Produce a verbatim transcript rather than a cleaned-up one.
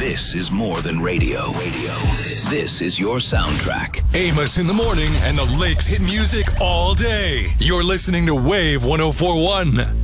This is more than radio. Radio. This is your soundtrack. Amos in the morning and the Lakes hit music all day. You're listening to Wave one oh four point one.